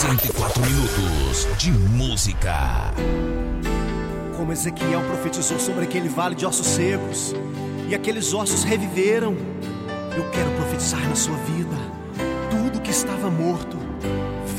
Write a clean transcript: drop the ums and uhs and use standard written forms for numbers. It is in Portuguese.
104 minutos de música. Como Ezequiel profetizou sobre aquele vale de ossos secos, e aqueles ossos reviveram, eu quero profetizar na sua vida: tudo que estava morto